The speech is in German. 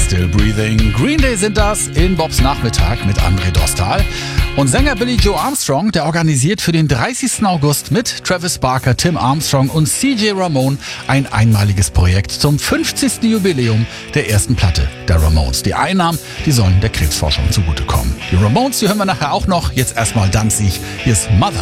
Still Breathing. Green Day sind das in Bobs Nachmittag mit André Dostal. Und Sänger Billy Joe Armstrong, der organisiert für den 30. August mit Travis Barker, Tim Armstrong und CJ Ramone ein einmaliges Projekt zum 50. Jubiläum der ersten Platte der Ramones. Die Einnahmen, die sollen der Krebsforschung zugutekommen. Die Ramones, die hören wir nachher auch noch. Jetzt erstmal Danzig. Hier ist Mother.